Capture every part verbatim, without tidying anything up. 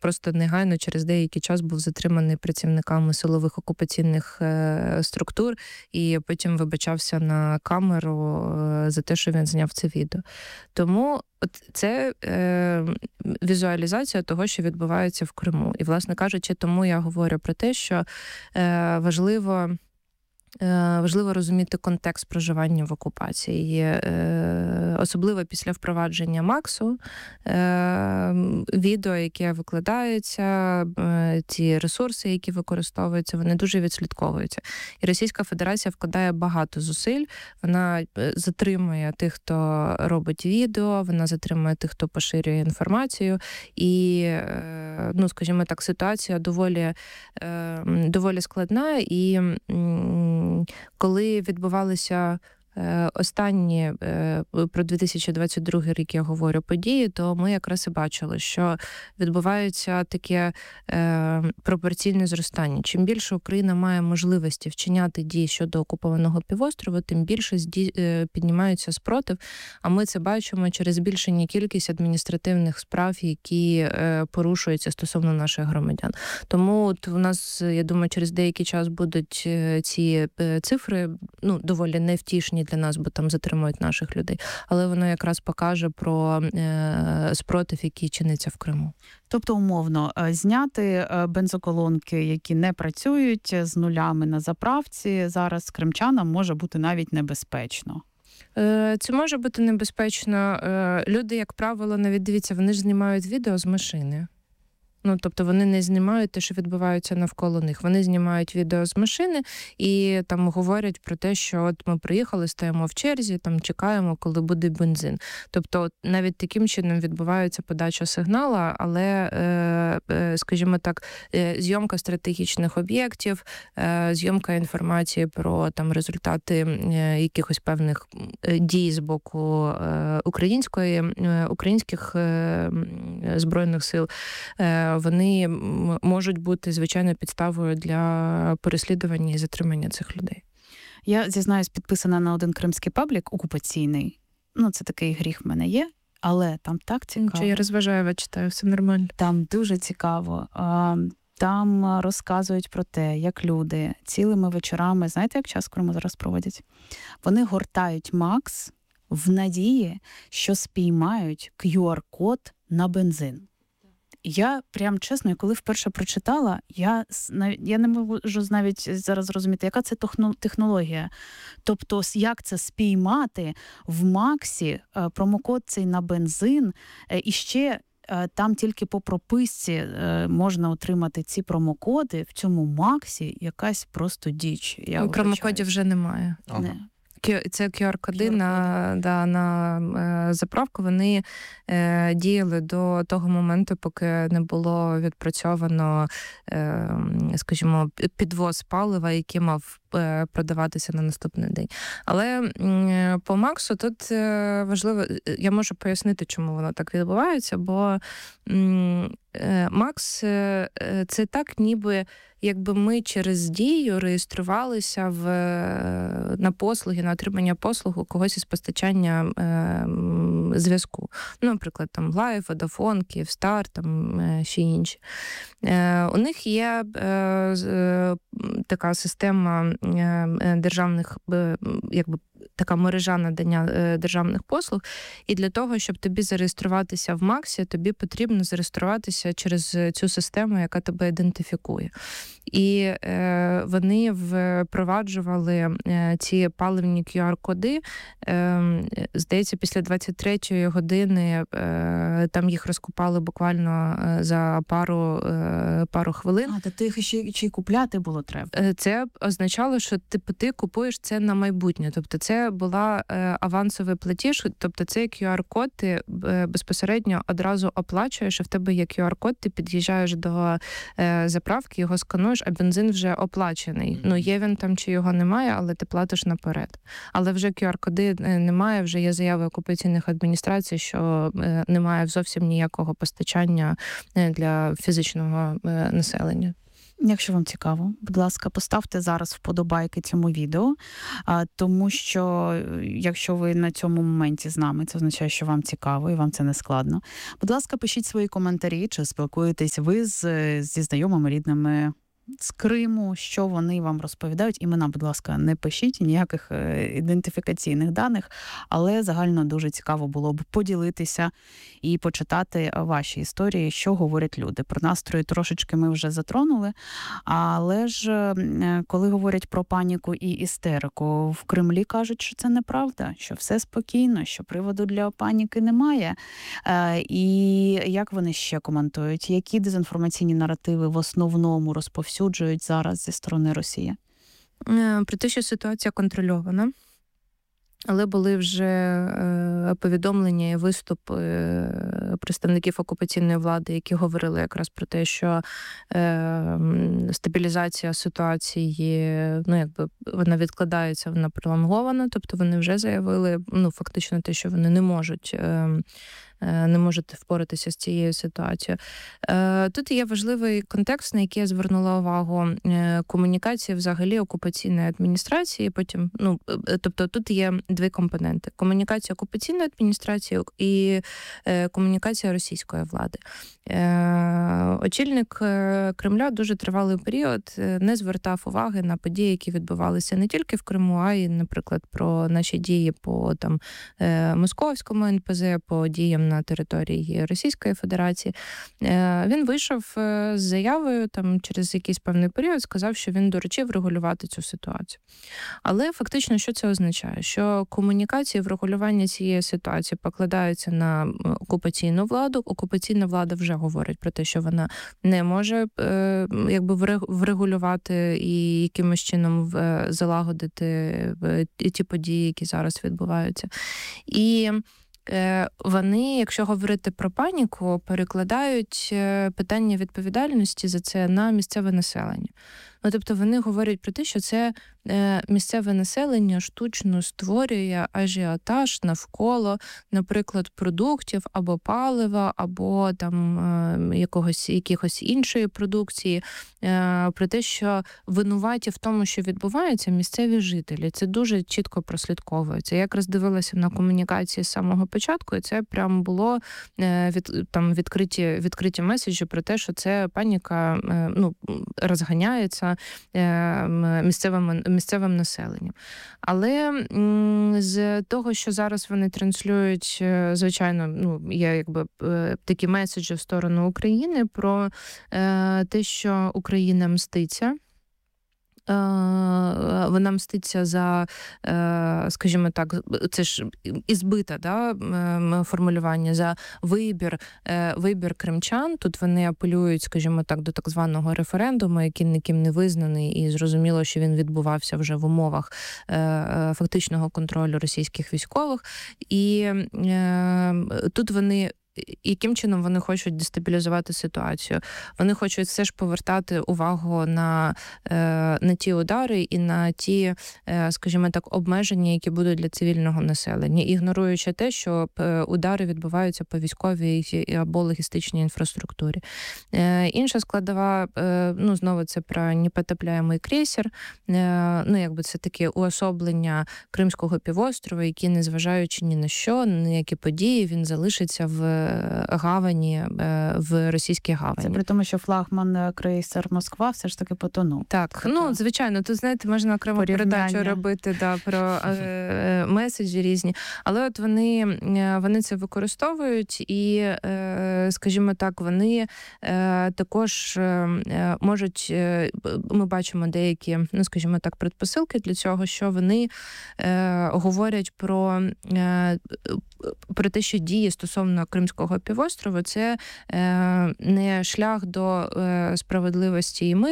просто негайно через деякий час був затриманий працівниками силових окупаційних структур і потім вибачався на камеру за те, що він зняв це відео. Тому от це е, візуалізація того, що відбувається в Криму. І, власне кажучи, тому я говорю про те, що е, важливо Важливо розуміти контекст проживання в окупації. Особливо після впровадження МАКСу, відео, яке викладається, ті ресурси, які використовуються, вони дуже відслідковуються. І Російська Федерація вкладає багато зусиль, вона затримує тих, хто робить відео, вона затримує тих, хто поширює інформацію. І, ну, скажімо так, ситуація доволі, доволі складна. І коли відбувалися останні, про дві тисячі двадцять другий рік я говорю, події, то ми якраз і бачили, що відбувається таке е, пропорційне зростання. Чим більше Україна має можливості вчиняти дії щодо окупованого півострову, тим більше зді, е, піднімається спротив, а ми це бачимо через збільшення кількість адміністративних справ, які е, порушуються стосовно наших громадян. Тому от у нас, я думаю, через деякий час будуть ці цифри, ну, доволі невтішні для нас, бо там затримують наших людей. Але воно якраз покаже про е, спротив, який чиниться в Криму. Тобто, умовно, зняти бензоколонки, які не працюють, з нулями на заправці, зараз кримчанам може бути навіть небезпечно. Це може бути небезпечно. Люди, як правило, навіть дивіться, вони ж знімають відео з машини. Ну, тобто вони не знімають те, що відбувається навколо них. Вони знімають відео з машини і там говорять про те, що от ми приїхали, стоїмо в черзі, там чекаємо, коли буде бензин. Тобто от навіть таким чином відбувається подача сигнала, але, е, скажімо так, зйомка стратегічних об'єктів, е, зйомка інформації про там результати якихось певних дій з боку е, української, е, українських е, збройних сил, е, вони можуть бути, звичайно, підставою для переслідування і затримання цих людей. Я, зізнаюсь, підписана на один кримський паблік окупаційний. Ну, це такий гріх в мене є, але там так цікаво. Нічого, я Розважаєва читаю, все нормально. Там дуже цікаво. Там розказують про те, як люди цілими вечорами, знаєте, як час в Криму зараз проводять? Вони гортають МАКС в надії, що спіймають кью ар-код на бензин. Я прям чесно, коли вперше прочитала, я, я не можу навіть зараз зрозуміти, яка це технологія. Тобто, як це спіймати в Максі промокод цей на бензин, і ще там тільки по прописці можна отримати ці промокоди, в цьому Максі якась просто діч. Я промокодів вже немає. Ага. Не. Це кью ар-коди на, да, на е, заправку, вони е, діяли до того моменту, поки не було відпрацьовано, е, скажімо, підвоз палива, який мав е, продаватися на наступний день. Але е, по Максу тут е, важливо, я можу пояснити, чому воно так відбувається, бо е, Макс е, це так, ніби якби ми через дію реєструвалися в, на послуги, на отримання послуг у когось із постачання е, зв'язку. Ну, наприклад, там Лайф, Водафон, Київстар, там е, ще інші. Е, у них є е, така система е, державних, е, якби така мережа надання державних послуг, і для того, щоб тобі зареєструватися в Максі, тобі потрібно зареєструватися через цю систему, яка тебе ідентифікує. І е, вони впроваджували е, ці паливні кью ар-коди, е, здається, після двадцять третьої години е, там їх розкупали буквально за пару, е, пару хвилин. А, то ти їх ще, ще й купляти було треба? Це означало, що типу, ти купуєш це на майбутнє. Тобто це була е, авансовий платіж, тобто цей кью ар-код ти е, безпосередньо одразу оплачуєш, і в тебе є кью ар-код, ти під'їжджаєш до е, заправки, його скануєш, а бензин вже оплачений. Mm-hmm. Ну, є він там, чи його немає, але ти платиш наперед. Але вже кью ар-коди немає, вже є заяви окупаційних адміністрацій, що е, немає зовсім ніякого постачання для фізичного е, населення. Якщо вам цікаво, будь ласка, поставте зараз вподобайки цьому відео, тому що якщо ви на цьому моменті з нами, це означає, що вам цікаво і вам це не складно. Будь ласка, пишіть свої коментарі, чи спілкуєтесь ви з, зі знайомими, рідними з Криму, що вони вам розповідають. Імена, будь ласка, не пишіть, ніяких ідентифікаційних даних, але загально дуже цікаво було б поділитися і почитати ваші історії, що говорять люди. Про настрої трошечки ми вже затронули, але ж коли говорять про паніку і істерику, в Кремлі кажуть, що це неправда, що все спокійно, що приводу для паніки немає. І як вони ще коментують? Які дезінформаційні наративи в основному розповсюджують суджують зараз зі сторони Росії? Про те, що ситуація контрольована, але були вже е, повідомлення і виступи е, представників окупаційної влади, які говорили якраз про те, що е, стабілізація ситуації, ну, якби вона відкладається, вона пролонгована, тобто вони вже заявили, ну, фактично те, що вони не можуть е, не можете впоратися з цією ситуацією. Тут є важливий контекст, на який я звернула увагу, комунікації взагалі окупаційної адміністрації, потім, ну, тобто тут є дві компоненти: комунікація окупаційної адміністрації і комунікація російської влади. Очільник Кремля дуже тривалий період не звертав уваги на події, які відбувалися не тільки в Криму, а й, наприклад, про наші дії по там московському ен пе зет, по діям на території Російської Федерації. Він вийшов з заявою, там через якийсь певний період сказав, що він доручив регулювати цю ситуацію. Але фактично, що це означає? Що комунікації, врегулювання цієї ситуації покладаються на окупаційну владу. Окупаційна влада вже говорить про те, що вона не може якби врегулювати і якимось чином залагодити ті події, які зараз відбуваються. І вони, якщо говорити про паніку, перекладають питання відповідальності за це на місцеве населення. Ну, тобто вони говорять про те, що це місцеве населення штучно створює ажіотаж навколо, наприклад, продуктів або палива, або там якогось, якихось іншої продукції, про те, що винуваті в тому, що відбувається, місцеві жителі. Це дуже чітко прослідковується. Я якраз дивилася на комунікації з самого початку, і це прямо було від, там відкриті, відкриті меседжі про те, що це паніка, ну, розганяється місцевим, місцевим населенням. Але з того, що зараз вони транслюють, звичайно, ну, є якби такі меседжі в сторону України про те, що Україна мститься. Вона мститься за, скажімо так, це ж ізбите, да, формулювання, за вибір, вибір кримчан. Тут вони апелюють, скажімо так, до так званого референдуму, який ніким не визнаний, і зрозуміло, що він відбувався вже в умовах фактичного контролю російських військових. І тут вони яким чином вони хочуть дестабілізувати ситуацію? Вони хочуть все ж повертати увагу на, на ті удари і на ті, скажімо так, обмеження, які будуть для цивільного населення, ігноруючи те, що удари відбуваються по військовій або логістичній інфраструктурі. Інша складова, ну, знову це про непотопляємий крейсер, ну, якби це таке уособлення Кримського півострова, який, незважаючи ні на що, ні які події, він залишиться в гавані, в російській гавані. Це при тому, що флагман крейсер Москва все ж таки потонув. Так, це ну, звичайно, тут, знаєте, можна окремо передачу робити, да, про е, меседжі різні, але от вони, вони це використовують і, е, скажімо так, вони е, також е, можуть, е, ми бачимо деякі, ну, скажімо так, предпосилки для цього, що вони е, говорять про, е, про те, що дії стосовно Кримського півострова – це е, не шлях до е, справедливості і миру,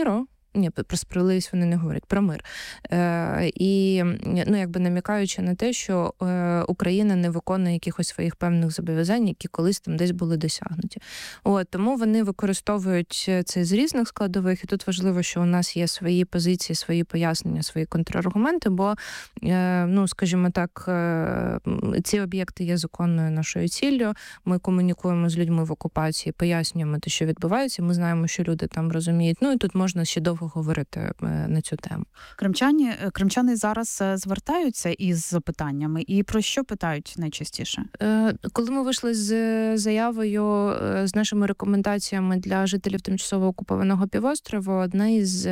Ні, про справедливість вони не говорять, про мир. Е, І, ну, якби намікаючи на те, що е, Україна не виконує якихось своїх певних зобов'язань, які колись там десь були досягнуті. От, тому вони використовують це з різних складових, і тут важливо, що у нас є свої позиції, свої пояснення, свої контраргументи, бо, е, ну, скажімо так, е, ці об'єкти є законною нашою ціллю, ми комунікуємо з людьми в окупації, пояснюємо те, що відбувається, ми знаємо, що люди там розуміють, ну, і тут можна ще довго говорити на цю тему. Кримчані, кримчани зараз звертаються із запитаннями, і про що питають найчастіше? Коли ми вийшли з заявою, з нашими рекомендаціями для жителів тимчасово окупованого півострову, одна із,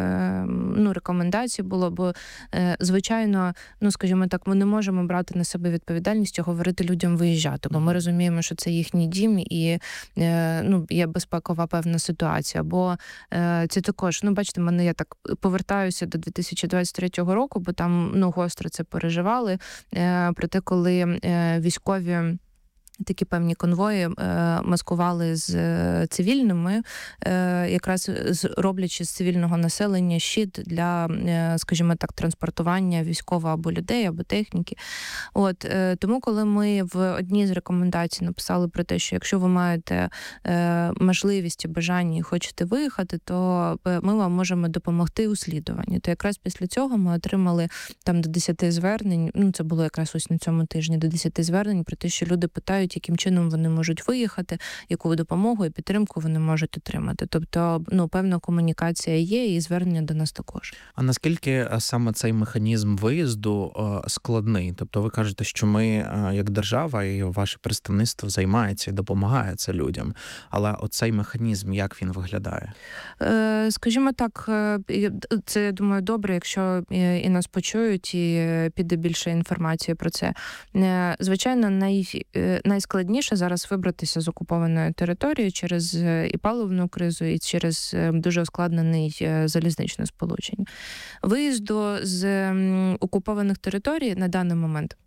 ну, рекомендацій було, бо, звичайно, ну, скажімо так, ми не можемо брати на себе відповідальність і говорити людям виїжджати, бо ми розуміємо, що це їхній дім і, ну, є безпекова певна ситуація, бо це також, ну, бачите, мене я так повертаюся до дві тисячі двадцять третього року, бо там, ну, гостро це переживали. Е, проте, коли е, військові такі певні конвої е, маскували з е, цивільними, е, якраз з, роблячи з цивільного населення щит для, е, скажімо так, транспортування військового або людей, або техніки. От, е, тому, коли ми в одній з рекомендацій написали про те, що якщо ви маєте е, можливість і бажання і хочете виїхати, то ми вам можемо допомогти у слідуванні. То якраз після цього ми отримали там до десяти звернень, ну це було якраз ось на цьому тижні, до десяти звернень про те, що люди питають, яким чином вони можуть виїхати, яку допомогу і підтримку вони можуть отримати. Тобто, ну, певна комунікація є, і звернення до нас також. А наскільки саме цей механізм виїзду складний? Тобто ви кажете, що ми, як держава, і ваше представництво займається і допомагає це людям. Але оцей механізм, як він виглядає? Скажімо так, це, я думаю, добре, якщо і нас почують, і піде більше інформації про це. Звичайно, най, найскладніше зараз вибратися з окупованої території через і паливну кризу, і через дуже ускладнений залізничне сполучення. Виїзду з окупованих територій на даний момент,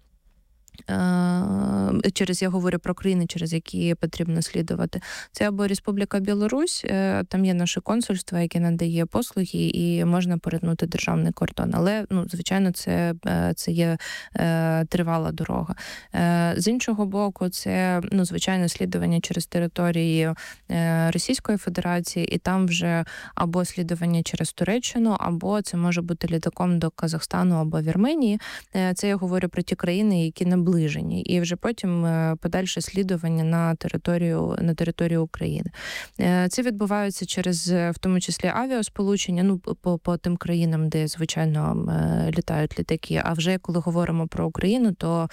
через, я говорю про країни, через які потрібно слідувати. Це або Республіка Білорусь, там є наше консульство, яке надає послуги, і можна перетнути державний кордон. Але, ну, звичайно, це, це є е, тривала дорога. Е, з іншого боку, це, ну, звичайно, слідування через території е, Російської Федерації, і там вже або слідування через Туреччину, або це може бути літаком до Казахстану або Вірменії. Е, це я говорю про ті країни, які не наближені, і вже потім подальше слідування на територію, на територію України. Це відбувається через, в тому числі, авіасполучення, ну, по, по тим країнам, де, звичайно, літають літаки. А вже коли говоримо про Україну, то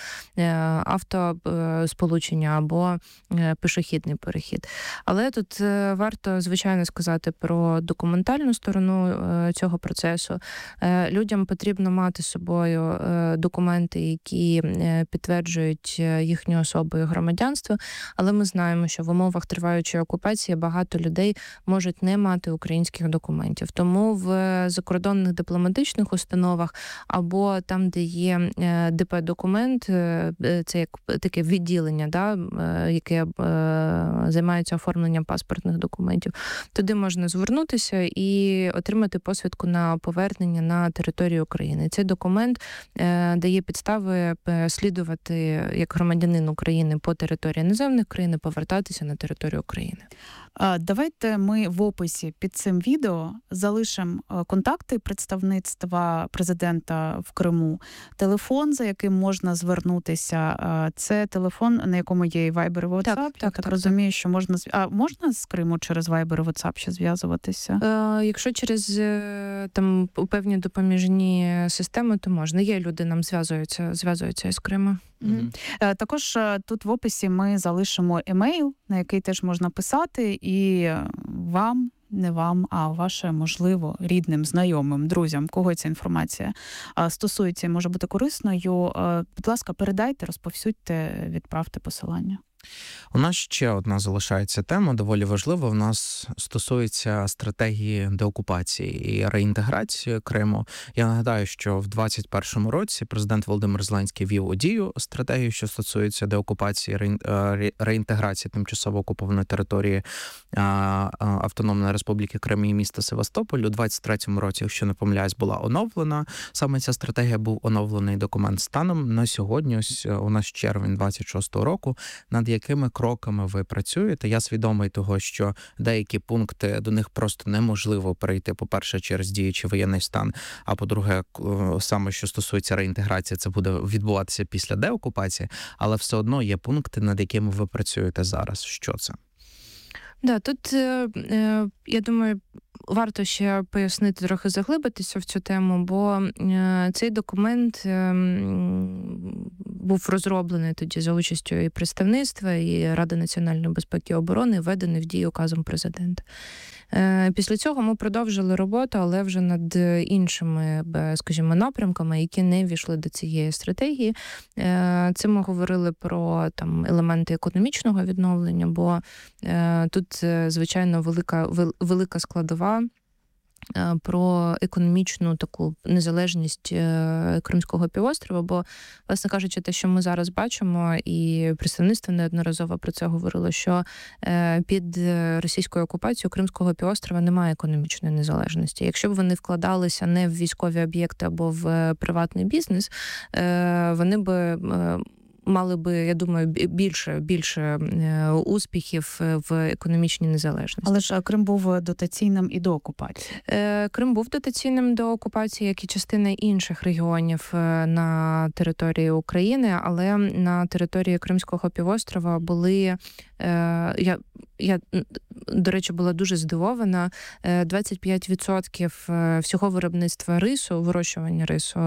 автосполучення або пішохідний перехід. Але тут варто, звичайно, сказати про документальну сторону цього процесу. Людям потрібно мати з собою документи, які підтверджують їхню особу і громадянство, але ми знаємо, що в умовах триваючої окупації багато людей можуть не мати українських документів. Тому в закордонних дипломатичних установах або там, де є ДП-документ, це як таке відділення, да, яке займається оформленням паспортних документів, туди можна звернутися і отримати посвідку на повернення на територію України. Цей документ дає підстави слідувати як громадянин України по території іноземних країн і повертатися на територію України. Давайте ми в описі під цим відео залишимо контакти представництва президента в Криму, телефон, за яким можна звернутися. Це телефон, на якому є і Viber, і WhatsApp. Так, так, так, так розумію, що можна... А можна з Криму через Viber і WhatsApp ще зв'язуватися? Е, якщо через там певні допоміжні системи, то можна. Є люди, нам зв'язуються, зв'язуються із Криму. Mm-hmm. Також тут в описі ми залишимо емейл, на який теж можна писати, і вам, не вам, а ваше, можливо, рідним, знайомим, друзям, кого ця інформація стосується і може бути корисною, будь ласка, передайте, розповсюдьте, відправте посилання. У нас ще одна залишається тема, доволі важлива. У нас стосується стратегії деокупації і реінтеграції Криму. Я нагадаю, що в двадцять першому році президент Володимир Зеленський ввів у дію стратегію, що стосується деокупації, реінтеграції тимчасово окупованої території Автономної Республіки Крим і міста Севастополь. У двадцять третьому році, якщо не помиляюсь, була оновлена. Саме ця стратегія був оновлений документ. Станом на сьогодні, ось у нас червень двадцять шостого року, над якими кроками ви працюєте. Я свідомий того, що деякі пункти, до них просто неможливо перейти, по-перше, через діючий воєнний стан, а по-друге, саме що стосується реінтеграції, це буде відбуватися після деокупації, але все одно є пункти, над якими ви працюєте зараз. Що це? Да, тут, я думаю, варто ще пояснити, трохи заглибитися в цю тему, бо цей документ був розроблений тоді за участю і представництва, і Ради національної безпеки і оборони, введений в дію указом президента. Після цього ми продовжили роботу, але вже над іншими, скажімо, напрямками, які не ввійшли до цієї стратегії. Це ми говорили про там елементи економічного відновлення, бо тут, звичайно, велика, велика складова про економічну таку незалежність Кримського півострова, бо, власне кажучи, те, що ми зараз бачимо, і представництво неодноразово про це говорило, що під російською окупацією Кримського півострова немає економічної незалежності. Якщо б вони вкладалися не в військові об'єкти або в приватний бізнес, вони би мали би, я думаю, більше, більше успіхів в економічній незалежності. Але ж Крим був дотаційним і до окупації. Крим був дотаційним до окупації, як і частина інших регіонів на території України, але на території Кримського півострова були, я, я, до речі, була дуже здивована, двадцять п'ять відсотків всього виробництва рису, вирощування рису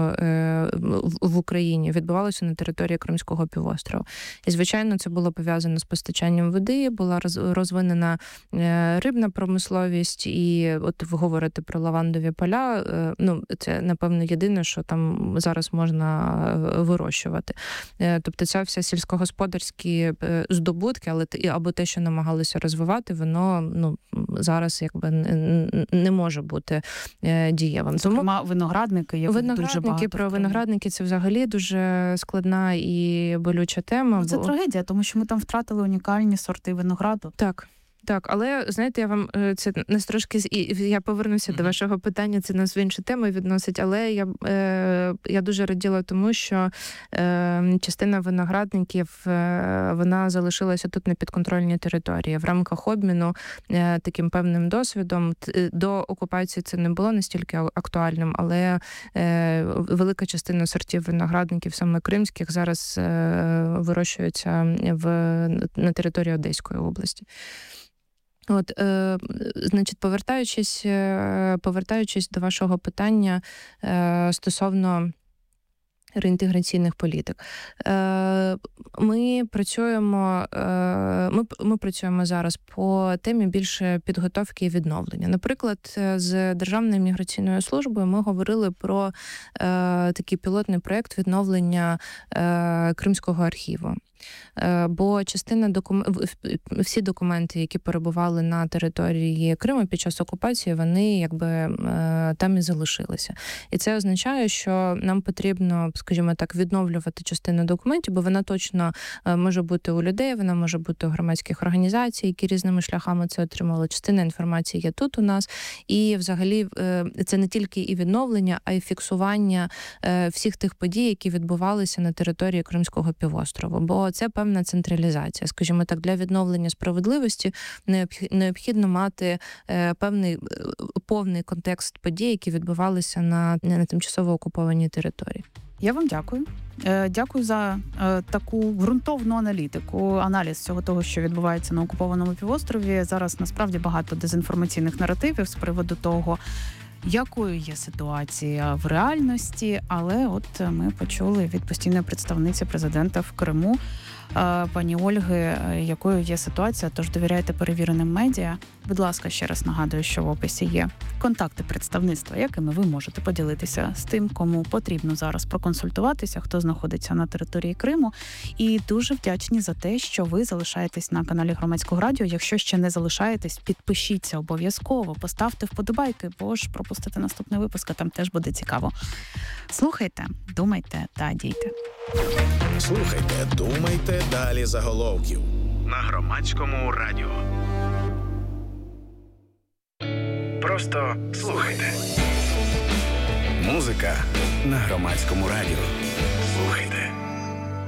в Україні відбувалося на території Кримського півострова. І, звичайно, це було пов'язано з постачанням води, була розвинена рибна промисловість, і от ви говорите про лавандові поля, ну, це, напевно, єдине, що там зараз можна вирощувати. Тобто ця вся сільськогосподарські здобутки, але або те, що намагалися розвивати, воно, ну, зараз якби не може бути дієвим. Зокрема, виноградники, є виноградники, дуже багато. Про виноградники це взагалі дуже складна і болюча тема. Ну, це бо... трагедія, тому що ми там втратили унікальні сорти винограду. Так. Так, але, знаєте, я вам це не трошки, я повернуся mm-hmm. до вашого питання, це нас в іншу тему відносить, але я, е, я дуже раділа тому, що е, частина виноградників, е, вона залишилася тут на підконтрольній території. В рамках обміну е, таким певним досвідом, до окупації це не було настільки актуальним, але е, велика частина сортів виноградників, саме кримських, зараз е, вирощується в, на території Одеської області. От, е, значить, повертаючись, е, повертаючись до вашого питання е, стосовно реінтеграційних політик. Е, ми працюємо, е, ми, ми працюємо зараз по темі більше підготовки і відновлення. Наприклад, з Державною міграційною службою ми говорили про е, такий пілотний проєкт відновлення е, Кримського архіву. Бо частина документів, всі документи, які перебували на території Криму під час окупації, вони якби там і залишилися. І це означає, що нам потрібно, скажімо так, відновлювати частину документів, бо вона точно може бути у людей, вона може бути у громадських організацій, які різними шляхами це отримали. Частина інформації є тут у нас. І взагалі це не тільки і відновлення, а й фіксування всіх тих подій, які відбувалися на території Кримського півострова. Бо це певна централізація. Скажімо так, для відновлення справедливості необхідно мати певний повний контекст подій, які відбувалися на, на тимчасово окупованій території. Я вам дякую. Дякую за таку ґрунтовну аналітику, аналіз всього того, що відбувається на окупованому півострові. Зараз насправді багато дезінформаційних наративів з приводу того, якою є ситуація в реальності, але от ми почули від постійної представниці президента в Криму пані Ольги, якою є ситуація, тож довіряйте перевіреним медіа. Будь ласка, ще раз нагадую, що в описі є контакти представництва, якими ви можете поділитися з тим, кому потрібно зараз проконсультуватися, хто знаходиться на території Криму. І дуже вдячні за те, що ви залишаєтесь на каналі Громадського радіо. Якщо ще не залишаєтесь, підпишіться обов'язково, поставте вподобайки, бо ж пропустите наступний випуск, а там теж буде цікаво. Слухайте, думайте та дійте. Слухайте, думайте, далі заголовків. На Громадському радіо. Просто слухайте. Музика на Громадському радіо. Слухайте.